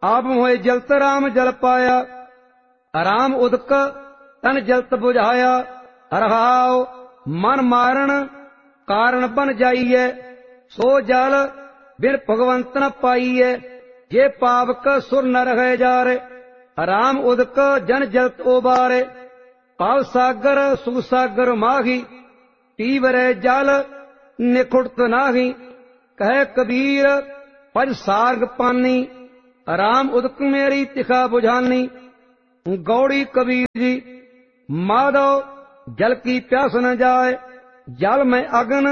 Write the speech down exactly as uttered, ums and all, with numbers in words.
आप मोहे जलत राम जल पाया। राम उदक तन जलत बुझाया। रहाओ मन मारण कारण बन जाइए। सो जल बिन भगवंत न पाइए। जे पावक सुर न रहे जारे। राम उदक जन जलत उबारे। पाव सागर सुसागर माही। पीवरे जल निखुड़त नाही। कहे कबीर पज सार्ग पानी। राम उदक मेरी तिखा बुझानी। गौड़ी कबीर जी। माधव जल की प्यास न जाए। जल में अग्न